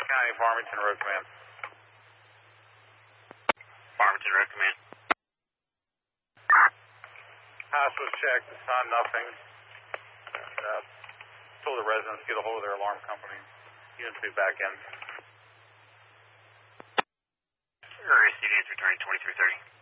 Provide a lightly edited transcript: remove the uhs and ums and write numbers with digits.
County, Farmington Road Command. Farmington Road Command. House was checked, it's not nothing. Told the residents to get a hold of their alarm company. Units will be back in. Area CDs returning 2330.